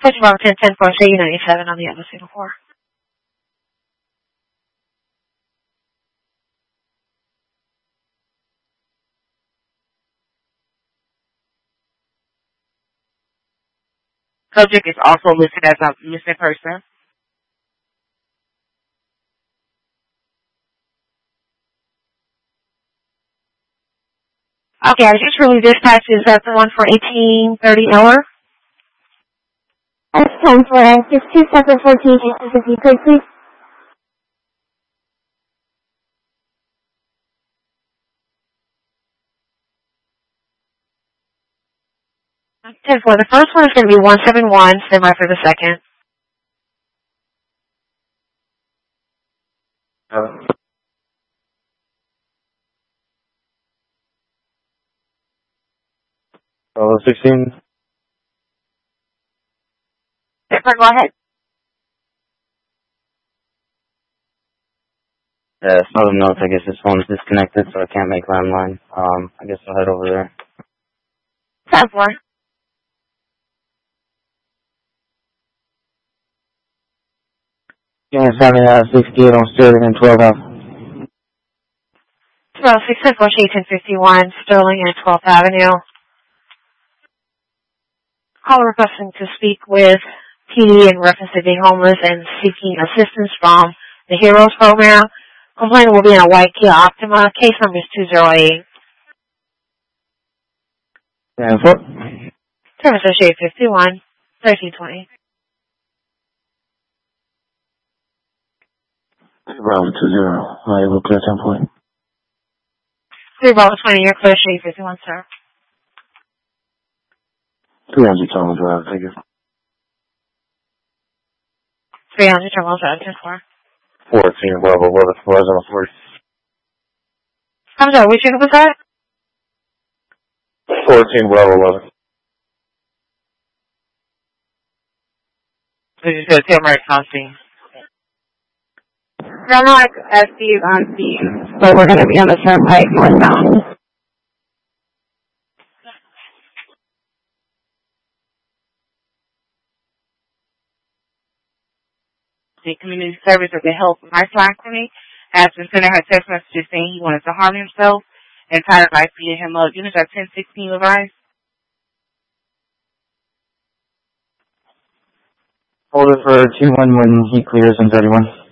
Switch about 1010 for Shady 97 on the other Singapore. Subject is also listed as a missing person. Okay, I just really dispatched. Is that the one for 1830 Eller? That's 10 for just 2714 if you could, please. The first one is going to be 171. Stand by for the second. Bravo 16. Go ahead. Yeah, some of the notes, I guess this phone's disconnected, so I can't make landline. I guess I'll head over there. 10-4. Yeah, 68 on Sterling and 12 out. 6 for Shady 1051, Sterling and 12th Avenue. Caller requesting to speak with PD in reference to being homeless and seeking assistance from the HEROES program. Complaint will be in a white Kia Optima. Case number is 208. 10-4. Service Shady 51, 1320. Bravo 20. We'll clear 10-4. 3 Bravo 20, you're clear Shady 51, sir. 300 Terminal Drive, take it. 300 Terminal Drive, 10-4. 14 Bravo 11, Horizontal 40. I'm sorry, which unit was that? 14 Bravo 11. Did you say Tail Mary County? Renmark SB on scene. So we're going to be on the turnpike northbound. The community service of the Health Lifeline Clinic has been sending her text messages saying he wanted to harm himself and tired of life beating him up. Units are 1016 Levi's. Hold it for 2-1 when he clears in 31.